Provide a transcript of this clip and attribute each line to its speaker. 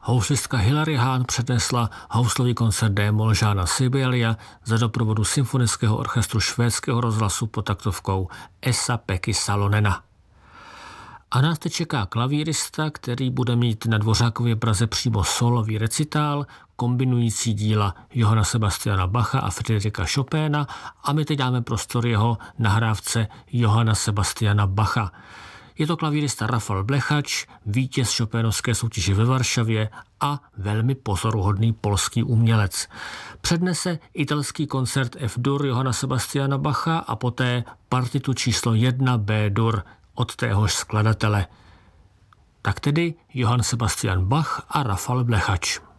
Speaker 1: Houslistka Hilary Hahn přednesla houslový koncert D-moll Jeana Sibeliuse za doprovodu symfonického orchestru švédského rozhlasu pod taktovkou Esa-Pekki Salonena. A nás teď čeká klavírista, který bude mít na Dvořákově Praze přímo solový recitál, kombinující díla Johanna Sebastiana Bacha a Friedricha Chopina, a my teď dáme prostor jeho nahrávce Johanna Sebastiana Bacha. Je to klavírista Rafal Blechač, vítěz Chopinovské soutěže ve Varšavě a velmi pozoruhodný polský umělec. Přednese italský koncert F-dur Johanna Sebastiana Bacha a poté partitu číslo 1 B-dur od téhož skladatele. Tak tedy Johann Sebastian Bach a Rafal Blechač.